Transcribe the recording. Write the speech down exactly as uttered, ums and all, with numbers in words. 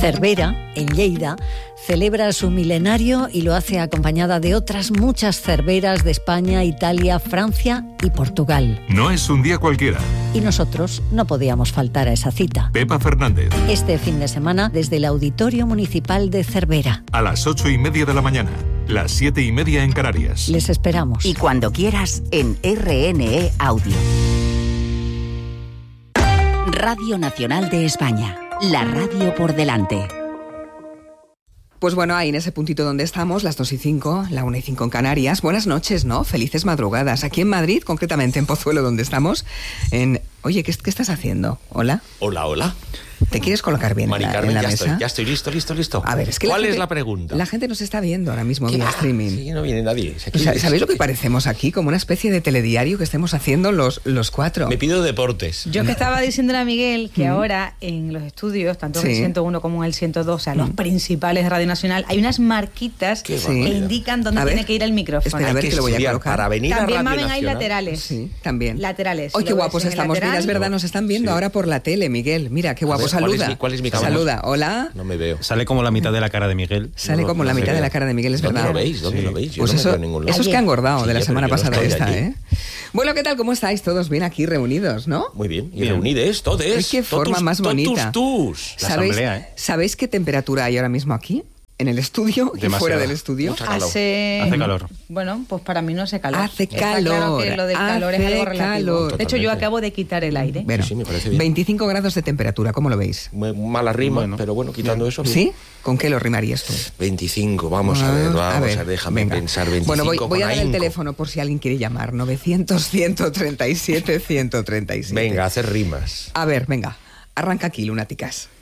Cervera, en Lleida, celebra su milenario y lo hace acompañada de otras muchas cerveras de España, Italia, Francia y Portugal. No es un día cualquiera. Y nosotros no podíamos faltar a esa cita. Pepa Fernández. Este fin de semana desde el Auditorio Municipal de Cervera. A las ocho y media de la mañana, las siete y media en Canarias. Les esperamos. Y cuando quieras en R N E Audio. Radio Nacional de España. La radio por delante. Pues bueno, ahí en ese puntito donde estamos, las dos y cinco, la una y cinco en Canarias. Buenas noches, ¿no? Felices madrugadas. Aquí en Madrid, concretamente en Pozuelo, donde estamos. En... Oye, ¿qué, ¿qué estás haciendo? ¿Hola? Hola, hola. ¿Te quieres colocar bien Mari en la, Carmen, en la ya mesa? Estoy, ya estoy listo, listo, listo. A ver, es que ¿Cuál la gente, es la pregunta? La gente nos está viendo ahora mismo ¿Qué? vía Ah, streaming. Sí, no viene nadie. O sea, ¿sabéis lo que parecemos aquí? Como una especie de telediario que estemos haciendo los, los cuatro. Me pido deportes. Yo que estaba diciéndole a Miguel que mm. ahora en los estudios, tanto en sí. el ciento uno como en el ciento dos, o sea, mm. los principales de Radio Nacional, hay unas marquitas que sí. indican dónde tiene que ir el micrófono. Espera, a ver que lo voy a colocar. Para venir también, a Radio Mamen, Nacional. hay laterales. Sí, también. Laterales. ¡Ay, qué guapos estamos! Mira, es verdad, nos están viendo sí. ahora por la tele, Miguel. Mira, qué guapo. Ver, Saluda. ¿Cuál es mi, cuál es mi cámara? Saluda. Hola. No me veo. Sale como la mitad de la cara de Miguel. Sale no, como no la mitad veo. de la cara de Miguel, es verdad. ¿Dónde lo veis? ¿Dónde sí. lo veis? Yo pues no eso, me veo en ningún lado. Esos que han engordado sí, de la semana pero pasada no esta, allí. ¿eh? Bueno, ¿qué tal? ¿Cómo estáis todos bien aquí reunidos, no? Muy bien. Y bien. reunides, todos. Ay, qué forma totus, más bonita. Totus, tus. La ¿Sabéis, asamblea, ¿eh? ¿Sabéis qué temperatura hay ahora mismo aquí? En el estudio y fuera del estudio. Hace... hace calor. Bueno, pues para mí no hace calor. Hace Está calor. Claro que lo del calor hace es algo relativo. calor. De hecho, yo acabo de quitar el aire. Bueno, sí, sí, me parece bien. veinticinco grados de temperatura, ¿cómo lo veis? Muy mala rima, bueno. pero bueno, quitando eso. Bien. ¿Sí? ¿Con qué lo rimarías tú? veinticinco, vamos ah, a ver, vamos a ver, a ver déjame venga. pensar. veinticinco bueno, voy, voy a dar ahínco. el teléfono por si alguien quiere llamar. novecientos, ciento treinta y siete, ciento treinta y siete. Venga, hacer rimas. A ver, venga, arranca aquí, lunáticas.